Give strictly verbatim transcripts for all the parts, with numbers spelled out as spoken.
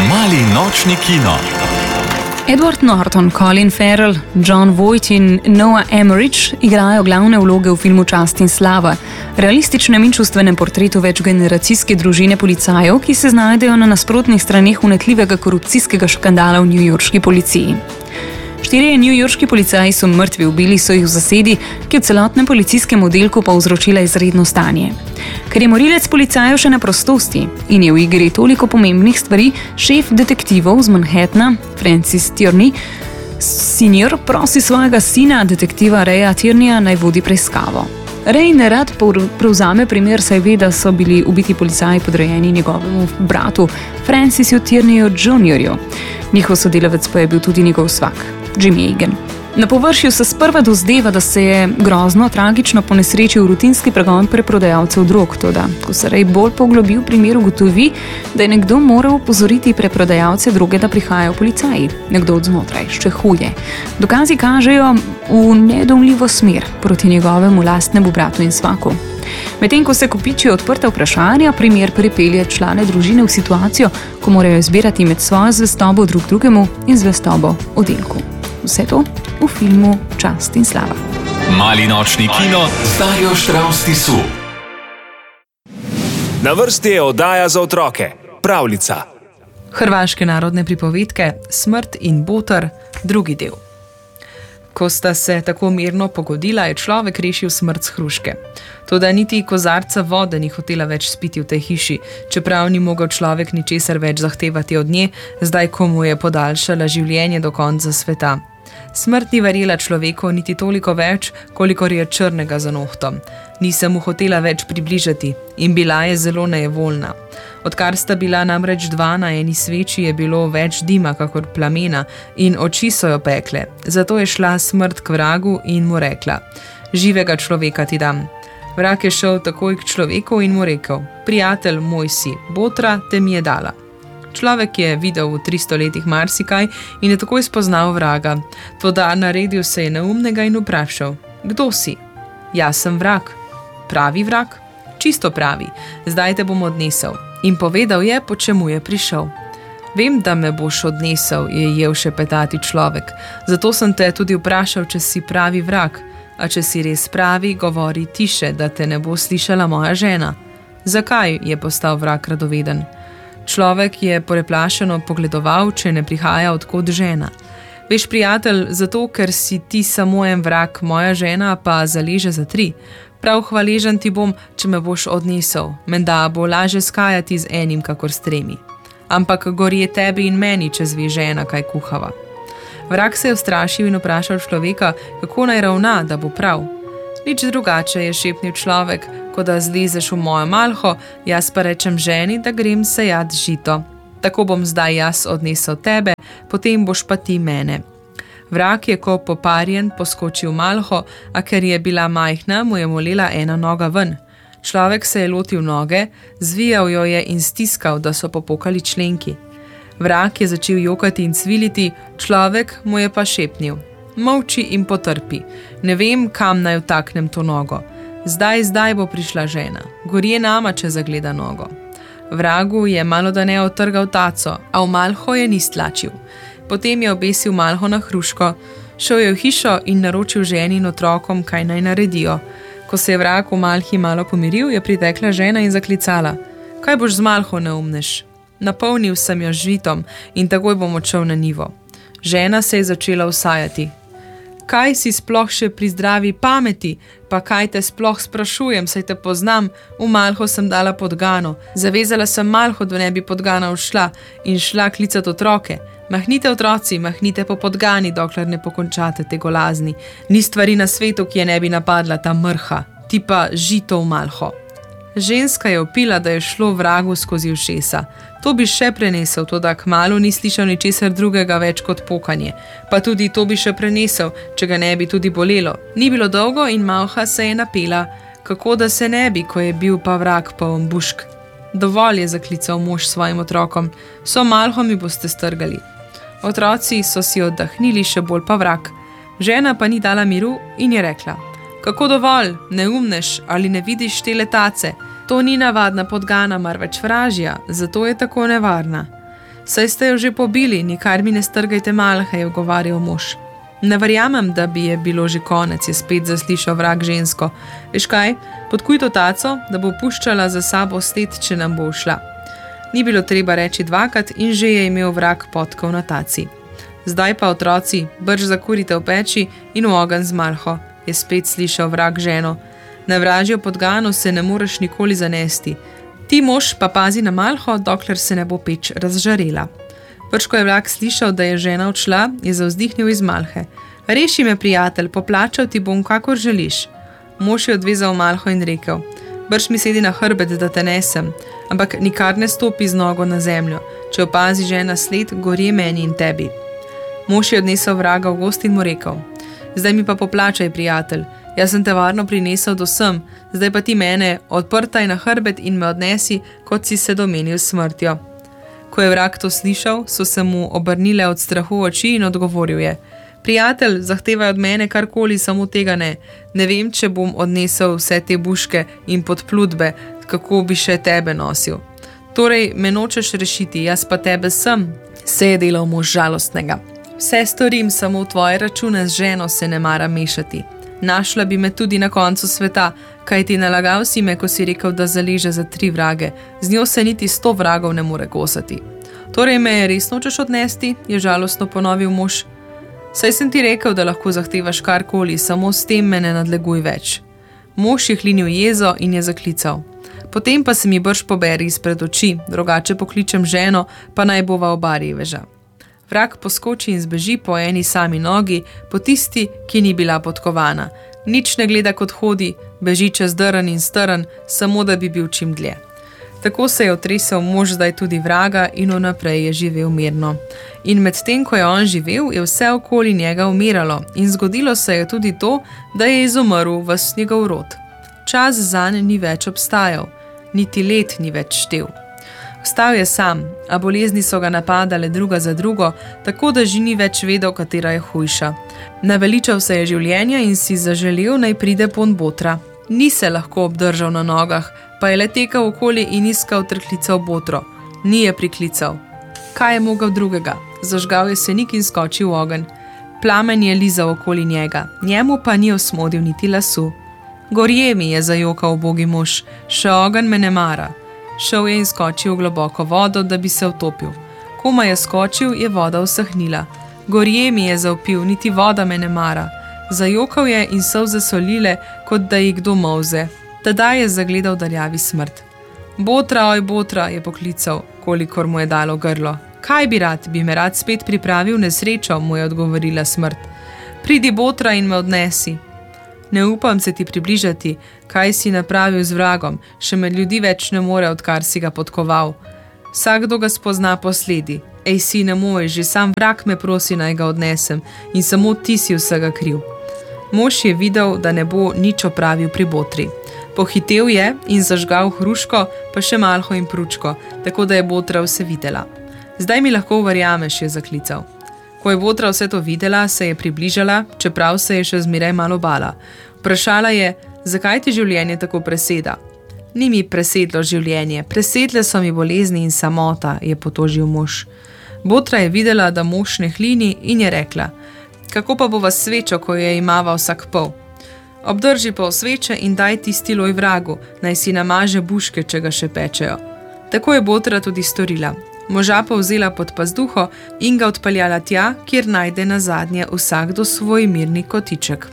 Mali nočni kino. Edward Norton, Colin Farrell, Jon Voight in Noah Emmerich igrajo glavne vloge v filmu Čast in slava, realističnem in čustvenem portretu večgeneracijske družine policajev, ki se znajdejo na nasprotnih straneh vnetljivega korupcijskega škandala v newyorški policiji. Štirje newyorški policaji so mrtvi, ubili so jih v zasedi, ki je v celotnem policijskem oddelku povzročila izredno stanje. Ker je morilec policajev še na prostosti in je v igri toliko pomembnih stvari, šef detektivov z Manhattna, Francis Tierney, senior, prosi svojega sina, detektiva Raya Tierneyja, naj vodi preiskavo. Ray nerad prevzame primer, saj ve, da so bili ubiti policaji podrejeni njegovemu bratu, Francisu Tierneyju juniorju. Njihov sodelavec pa je bil tudi njegov svak, Jimmy Egan. Na površju se sprva dozdeva, da se je grozno, tragično ponesrečil rutinski pregon preprodajalcev drog, toda ko se Ray bolj poglobi v primer, ugotovi, da je nekdo moral opozoriti preprodajalce droge, da prihajajo policaji. Nekdo od znotraj, še huje. Dokazi kažejo v nedoumljivo smer proti njegovemu lastnemu bratu in svaku. Medtem ko se kopičijo odprta vprašanja, primer pripelje člane družine v situacijo, ko morajo izbirati med svojo zvestobo drug drugemu in zvestobo oddelku. Vse to v filmu Čast in slava. Mali nočni kino z Darjo Štravs-Tisu. Na vrsti je oddaja za otroke, pravljica. Hrvaške narodne pripovedke Smrt in boter, drugi del. Ko sta se tako mirno pogodila, je človek rešil smrt s hruške. Toda niti kozarca vode ni hotela več spiti v tej hiši, čeprav ni mogel človek ničesar več zahtevati od nje, zdaj ko mu je podaljšala življenje do konca sveta. Smrt ni verjela človeku niti toliko več, kolikor je črnega za nohtom. Ni se mu hotela več približati in bila je zelo nejevoljna. Odkar sta bila namreč dva na eni sveči, je bilo več dima kakor plamena in oči so jo pekle. Zato je šla smrt k vragu in mu rekla: živega človeka ti dam. Vrag je šel takoj k človeku in mu rekel: prijatelj moj si, botra te mi je dala. Človek je videl v tristo letih marsikaj in je takoj spoznal vraga. Toda naredil se je neumnega in vprašal: kdo si? Jaz sem vrag. Pravi vrag? Čisto pravi. Zdaj te bom odnesel. In povedal je, po čemu je prišel. Vem, da me boš odnesel, je jev šepetati človek. Zato sem te tudi vprašal, če si pravi vrag. A če si res pravi, govori tiše, da te ne bo slišala moja žena. Zakaj je postal vrag radoveden? Človek je poreplašeno pogledoval, če ne prihaja odkod žena. Veš, prijatelj, zato, ker si ti samo en vrag, moja žena pa zaleže za tri. Prav hvaležen ti bom, če me boš odnesel. Menda bo laže skajati z enim, kakor s tremi. Ampak gorje tebi in meni, če zve žena, kaj kuhava. Vrag se je ustrašil in vprašal človeka, kako naj ravna, da bo prav. Nič drugače, je šepnil človek, ko da zlezeš v mojo malho, jaz pa rečem ženi, da grem sejat žito. Tako bom zdaj jaz odnesel tebe, potem boš pa ti mene. Vrag je ko poparjen poskočil malho, a ker je bila majhna, mu je molela ena noga ven. Človek se je lotil noge, zvijal jo je in stiskal, da so popokali členki. Vrag je začel jokati in cviliti, človek mu je pa šepnil: molči in potrpi, ne vem, kam naj vtaknem to nogo. Zdaj, zdaj bo prišla žena, gorje nama, če zagleda nogo. Vragu je malo da ne otrgal taco, a v malho je ni stlačil. Potem je obesil malho na hruško, šel je v hišo in naročil ženi in otrokom, kaj naj naredijo. Ko se je vrag v malhi malo pomiril, je pritekla žena in zaklicala: kaj boš z malho, neumnež? Napolnil sem jo žitom in takoj bom odšel na njivo. Žena se je začela usajati. Kaj si sploh še pri zdravi pameti, pa kaj te sploh sprašujem, saj te poznam, v malho sem dala podgano, zavezala sem malho, da ne bi podgana ušla in šla klicat otroke. Mahnite otroci, mahnite po podgani, dokler ne pokončate te golazni. Ni stvari na svetu, ki je ne bi napadla ta mrha, ti pa žito v malho. Ženska je opila, da je šlo vragu skozi ušesa. To bi še prenesel, toda kmalu ni slišal ničesar drugega več kot pokanje. Pa tudi to bi še prenesel, če ga ne bi tudi bolelo. Ni bilo dolgo in malha se je napela. Kako da se ne bi, ko je bil pa vrag poln bušk. Dovolj, je zaklical mož svojim otrokom, so malho mi boste strgali. Otroci so si oddahnili, še bolj pa vrag. Žena pa ni dala miru in je rekla: kako dovolj, neumnež, ali ne vidiš te letace? To ni navadna podgana, marveč vražja, zato je tako nevarna. Saj ste jo že pobili, nikar mi ne strgajte malhe, je ogovarjal mož. Ne verjamem, da bi je bilo že konec, je spet zaslišal vrag žensko. Veš kaj, podkuj to taco, da bo puščala za sabo stet, če nam bo ušla. Ni bilo treba reči dvakrat in že je imel vrag podkov na taci. Zdaj pa, otroci, brž zakurite v peči in v ogenj z malho, je spet slišal vrag ženo. Na vražjo podgano se ne moreš nikoli zanesti. Ti mož pa pazi na malho, dokler se ne bo peč razžarela. Prš, ko je vrag slišal, da je žena odšla, je zavzdihnil iz malhe. Reši me, prijatelj, poplačal ti bom, kakor želiš. Mož je odvezal malho in rekel, brž mi sedi na hrbet, da te nesem, ampak nikar ne stopi z nogo na zemljo. Če opazi žena sled, gorje meni in tebi. Mož je odnesel vraga v gost in mu rekel, zdaj mi pa poplačaj, prijatelj, jaz sem te varno prinesel do sem, zdaj pa ti mene odprtaj na hrbet in me odnesi, kot si se domenil s smrtjo. Ko je vrag to slišal, so se mu obrnile od strahu oči in odgovoril je, prijatelj, zahtevaj od mene karkoli, samo tega ne. Ne vem, če bom odnesel vse te buške in podplutbe, kako bi še tebe nosil. Torej, me nočeš rešiti, jaz pa tebe sem, se je delal mož žalostnega. Vse storim, samo v tvoje račune z ženo se ne mara mešati. Našla bi me tudi na koncu sveta, kaj ti nalagal si me, ko si rekel, da zaleže za tri vrage. Z njo se niti sto vragov ne more kosati. Torej me res nočeš odnesti, je žalostno ponovil mož. Saj sem ti rekel, da lahko zahtevaš karkoli, samo s tem me ne nadleguj več. Mož je hlinil jezo in je zaklical. Potem pa se mi brž poberi izpred oči, drugače pokličem ženo, pa naj bova oba reveža. Vrag poskoči in zbeži po eni sami nogi, po tisti, ki ni bila podkovana. Nič ne gleda, kot hodi, beži čez drn in strn, samo da bi bil čim dlje. Tako se je otresel mož zdaj tudi vraga in vnaprej je živel mirno. In medtem, ko je on živel, je vse okoli njega umiralo in zgodilo se je tudi to, da je izumrl ves njegov rod. Čas zanj ni več obstajal, niti let ni več štel. Ostal je sam, a bolezni so ga napadale druga za drugo, tako da že ni več vedel, katera je hujša. Naveličal se je življenja in si zaželel, naj pride pon botra. Ni se lahko obdržal na nogah, pa je le tekel okoli in iskal ter klical botro. Ni je priklical. Kaj je mogel drugega? Zažgal je senik in skočil v ogenj. Plamen je lizal okoli njega, njemu pa ni osmodil niti lasu. Gorje mi, je zajokal ubogi mož, še ogenj me ne mara. Šel je in skočil v globoko vodo, da bi se utopil. Koma je skočil, je voda usahnila. Gorje mi, je zavpil, niti voda me ne mara. Zajokal je in solze solile, kot da jih kdo molze. Tedaj je zagledal daljavi smrt. Botra, oj, botra, je poklical, kolikor mu je dalo grlo. Kaj bi rad, bi me rad spet pripravil nesrečo, mu je odgovorila smrt. Pridi, botra, in me odnesi. Ne upam se ti približati, kaj si napravil z vragom, še med ljudi več ne more, odkar si ga podkoval. Vsakdo ga spozna posledi. Ej, sine moj, že sam vrag me prosi, naj ga odnesem in samo ti si vsega kriv. Mož je videl, da ne bo nič opravil pri botri. Pohitev je in zažgal hruško, pa še malho in pručko, tako da je botra vse videla. Zdaj mi lahko verjameš, je zaklical. Ko je botra vse to videla, se je približala, čeprav se je še zmeraj malo bala. Vprašala je, zakaj ti življenje tako preseda? Ni mi presedlo življenje, presedle so mi bolezni in samota, je potožil mož. Botra je videla, da mož ne hlini in je rekla, kako pa bova svečo, ko je imava vsak pol? Obdrži pol sveče in daj tisti loj vragu, naj si namaže buške, če ga še pečejo. Tako je botra tudi storila. Moža pa vzela pod pazduho in ga odpeljala tja, kjer najde nazadnje vsakdo svoj mirni kotiček.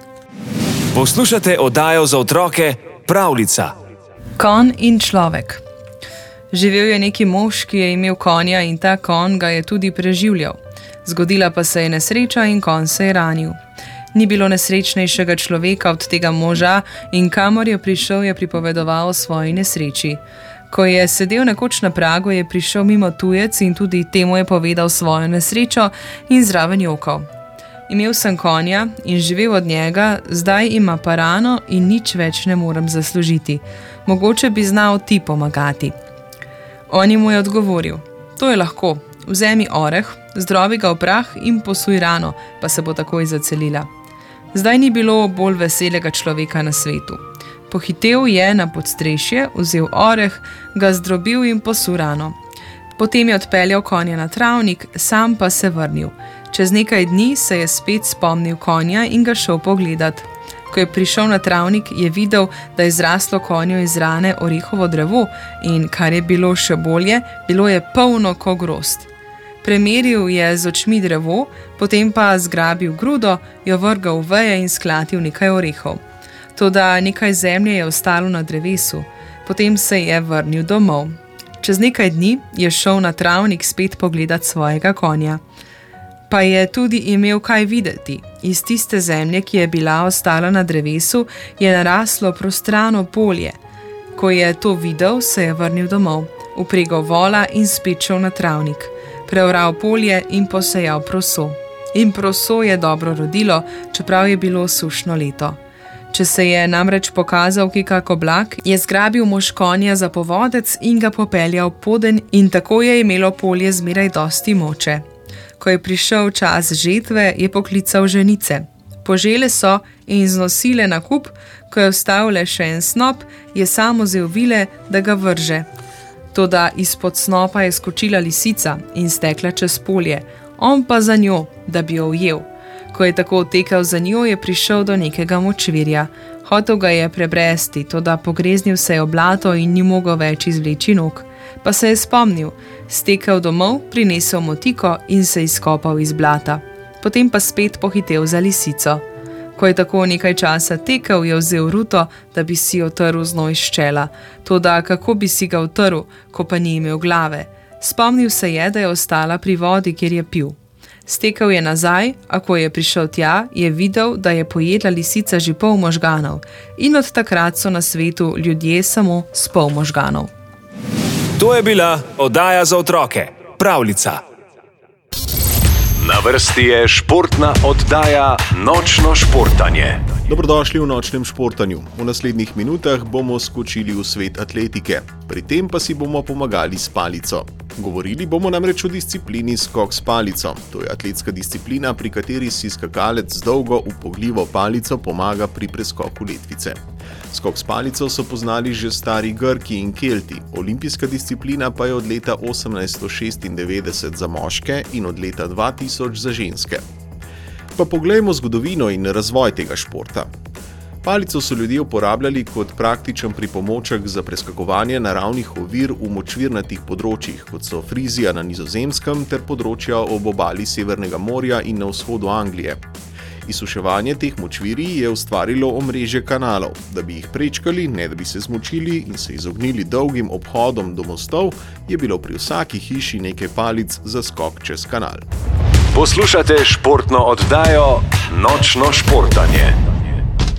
Poslušate oddajo za otroke Pravljica. Konj in človek. Živel je neki mož, ki je imel konja in ta konj ga je tudi preživljal. Zgodila pa se je nesreča in konj se je ranil. Ni bilo nesrečnejšega človeka od tega moža in kamor je prišel, je pripovedoval o svoji nesreči. Ko je sedel nekoč na pragu, je prišel mimo tujec in tudi temu je povedal svojo nesrečo in zraven jokal. Imel sem konja in živel od njega, zdaj ima pa rano in nič več ne morem zaslužiti. Mogoče bi znal ti pomagati. On mu je odgovoril, to je lahko, vzemi oreh, zdrobi ga v prah in posuj rano, pa se bo takoj zacelila. Zdaj ni bilo bolj veselega človeka na svetu. Pohitev je na podstrešje, vzel oreh, ga zdrobil in posul rano. Potem je odpeljal konja na travnik, sam pa se vrnil. Čez nekaj dni se je spet spomnil konja in ga šel pogledat. Ko je prišel na travnik, je videl, da je zraslo konju iz rane orehovo drevo in, kar je bilo še bolje, bilo je polno ko grozd. Premeril je z očmi drevo, potem pa zgrabil grudo, jo vrgal v veje in sklatil nekaj orehov. Toda nekaj zemlje je ostalo na drevesu, potem se je vrnil domov. Čez nekaj dni je šel na travnik spet pogledat svojega konja. Pa je tudi imel kaj videti. Iz tiste zemlje, ki je bila ostala na drevesu, je naraslo prostrano polje. Ko je to videl, se je vrnil domov, vpregal vola in spet šel na travnik. Preoral polje in posejal proso. In proso je dobro rodilo, čeprav je bilo sušno leto. Če se je namreč pokazal kikak oblak, je zgrabil mož konja za povodec in ga popeljal poden in tako je imelo polje zmeraj dosti moče. Ko je prišel čas žetve, je poklical ženice. Požele so in znosile na kup, ko je ostal le še en snop, je sam vzel vile, da ga vrže. Toda izpod snopa je skočila lisica in stekla čez polje, on pa za njo, da bi jo ujel. Ko je tako tekel za njo, je prišel do nekega močvirja. Hotel ga je prebresti, toda pogreznil se je v blato in ni mogel več izvleči nog. Pa se je spomnil, stekel domov, prinesel motiko in se izkopal iz blata. Potem pa spet pohitel za lisico. Ko je tako nekaj časa tekel, je vzel ruto, da bi si otrl znoj iz čela. Toda kako bi si ga otrl, ko pa ni imel glave? Spomnil se je, da je ostala pri vodi, kjer je pil. Stekel je nazaj, a ko je prišel tja, je videl, da je pojedla lisica že pol možganov. In od takrat so na svetu ljudje samo s pol možganov. To je bila oddaja za otroke, Pravljica. Na vrsti je športna oddaja Nočno športanje. Dobrodošli v Nočnem športanju. V naslednjih minutah bomo skočili v svet atletike. Pri tem pa si bomo pomagali s palico. Govorili bomo namreč o disciplini skok s palico. To je atletska disciplina, pri kateri si skakalec z dolgo upogljivo palico pomaga pri preskoku letvice. Skok s palico so poznali že stari Grki in Kelti. Olimpijska disciplina pa je od leta osemnajststo šestindevetdeset za moške in od leta dva tisoč za ženske. Pa poglejmo zgodovino in razvoj tega športa. Palico so ljudje uporabljali kot praktičen pripomoček za preskakovanje naravnih ovir v močvirnatih področjih, kot so Frizija na Nizozemskem ter področja ob obali Severnega morja in na vzhodu Anglije. Izsuševanje teh močvirij je ustvarilo omrežje kanalov. Da bi jih prečkali, ne da bi se zmočili in se izognili dolgim obhodom do mostov, je bilo pri vsaki hiši nekaj palic za skok čez kanal. Poslušate športno oddajo Nočno športanje.